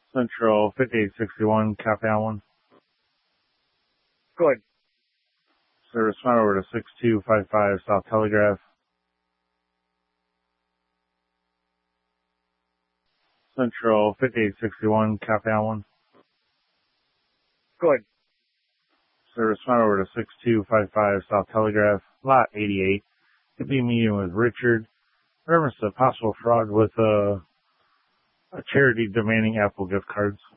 Central 5861, Cafe Allen. Good. Service route over to 6255 South Telegraph. Central 5861, Cafe Allen. Good. Service route over to 6255 South Telegraph, Lot 88. Could be meeting with Richard. Reference to possible fraud with a charity demanding Apple gift cards.